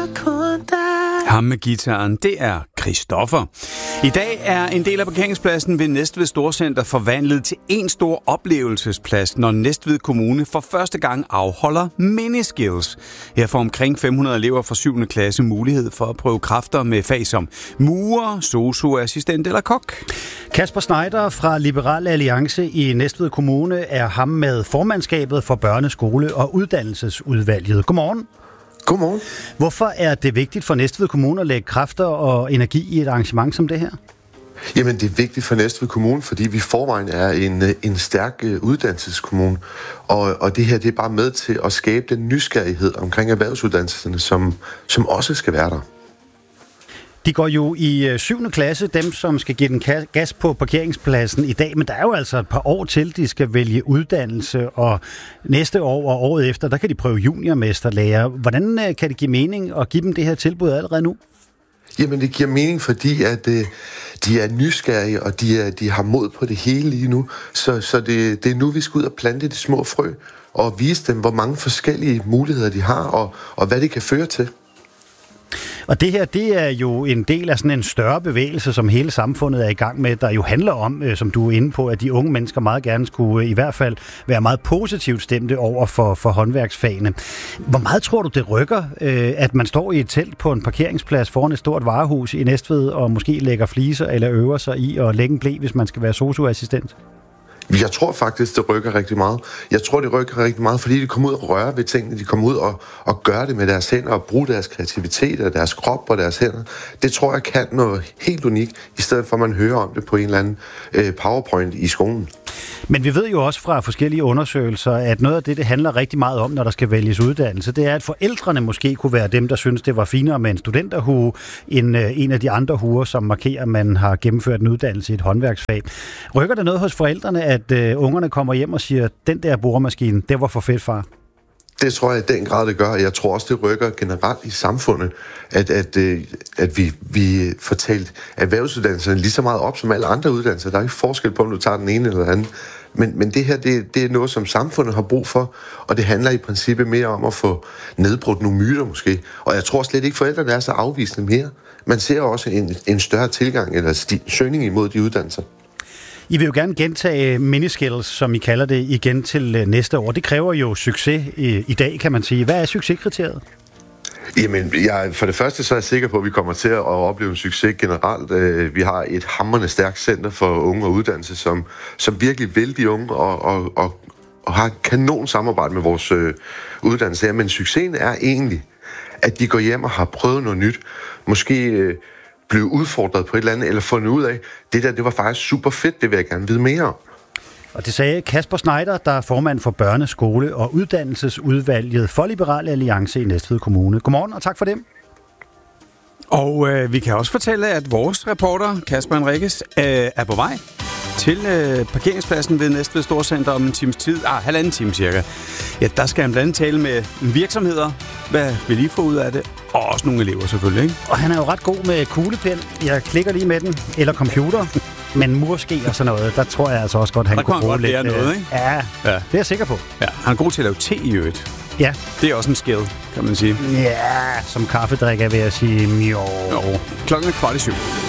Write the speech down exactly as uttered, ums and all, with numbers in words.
kun dig. Ham med guitaren, det er Christoffer. I dag er en del af parkeringspladsen ved Næstved Storcenter forvandlet til en stor oplevelsesplads, når Næstved Kommune for første gang afholder Miniskills. Her får omkring fem hundrede elever fra syvende klasse mulighed for at prøve kræfter med fag som murer, sosu-assistent eller kok. Kasper Schneider fra Liberal Alliance i Næstved Kommune er ham med formandskabet for børneskole- og uddannelsesudvalget. Godmorgen. Godmorgen. Hvorfor er det vigtigt for Næstved Kommune at lægge kræfter og energi i et arrangement som det her? Jamen, det er vigtigt for Næstved Kommune, fordi vi forvejen er en, en stærk uddannelseskommune. Og, og det her, det er bare med til at skabe den nysgerrighed omkring erhvervsuddannelserne, som, som også skal være der. De går jo i syvende klasse, dem som skal give den gas på parkeringspladsen i dag, men der er jo altså et par år til, de skal vælge uddannelse, og næste år og året efter, der kan de prøve juniormesterlærer. Hvordan kan det give mening at give dem det her tilbud allerede nu? Jamen, det giver mening, fordi at øh, de er nysgerrige, og de, er, de har mod på det hele lige nu. Så, så det, det er nu, vi skal ud og plante de små frø, og vise dem, hvor mange forskellige muligheder de har, og, og hvad det kan føre til. Og det her, det er jo en del af sådan en større bevægelse, som hele samfundet er i gang med, der jo handler om, som du er inde på, at de unge mennesker meget gerne skulle i hvert fald være meget positivt stemte over for, for håndværksfagene. Hvor meget tror du, det rykker, at man står i et telt på en parkeringsplads foran et stort varehus i Næstved, og måske lægger fliser eller øver sig i at lægge en ble, hvis man skal være sosu-assistent? Jeg tror faktisk, det rykker rigtig meget. Jeg tror, det rykker rigtig meget, fordi de kommer ud og rører ved tingene. De kommer ud og, og gør det med deres hænder og bruger deres kreativitet og deres krop og deres hænder. Det tror jeg kan noget helt unikt, i stedet for at man hører om det på en eller anden øh, PowerPoint i skolen. Men vi ved jo også fra forskellige undersøgelser, at noget af det, det handler rigtig meget om, når der skal vælges uddannelse, det er, at forældrene måske kunne være dem, der synes, det var finere med en studenterhue, end øh, en af de andre huer, som markerer, at man har gennemført en uddannelse i et håndværksfag. Rykker der noget hos forældrene, at øh, ungerne kommer hjem og siger, den der boremaskine, det var for fedt, far? Det tror jeg i den grad, det gør. Jeg tror også, det rykker generelt i samfundet, at, at, at vi, vi får talt erhvervsuddannelserne lige så meget op som alle andre uddannelser. Der er ikke forskel på, om du tager den ene eller den anden. Men, men det her, det, det er noget, som samfundet har brug for, og det handler i princippet mere om at få nedbrudt nogle myter måske. Og jeg tror slet ikke, forældrene er så afvisende mere. Man ser også en, en større tilgang eller sti, søgning imod de uddannelser. I vil jo gerne gentage Miniskills, som I kalder det, igen til næste år. Det kræver jo succes i, i dag, kan man sige. Hvad er succeskriteriet? Jamen, jeg, for det første så er jeg sikker på, at vi kommer til at opleve en succes generelt. Vi har et hamrende stærkt center for unge og uddannelse, som, som virkelig vil de unge og, og, og, og har et kanon samarbejde med vores øh, uddannelse. Men succesen er egentlig, at de går hjem og har prøvet noget nyt. Måske øh, blive udfordret på et eller andet, eller fundet ud af, det der, det var faktisk super fedt, det vil jeg gerne vide mere om. Og det sagde Kasper Schneider, der er formand for børneskole- og uddannelsesudvalget for Liberal Alliance i Næstved Kommune. Godmorgen, og tak for det. Og øh, vi kan også fortælle, at vores reporter, Kasper Enriquez, øh, er på vej til øh, parkeringspladsen ved Næstved Storcenter om en times tid, ah, halvanden time cirka. Ja, der skal han blandt andet tale med virksomheder, hvad vi lige får ud af det, og også nogle elever selvfølgelig, ikke? Og han er jo ret god med kuglepen. Jeg klikker lige med den, eller computer. Men murske og sådan noget, der tror jeg altså også godt, han der kunne bruge lidt. Der noget, ikke? Ja, ja, det er jeg sikker på. Ja, han er god til at lave te i øvrigt. Ja. Det er også en skill, kan man sige. Ja, som kaffedrikker vil jeg sige, jo. jo. Klokken er kvart i syv.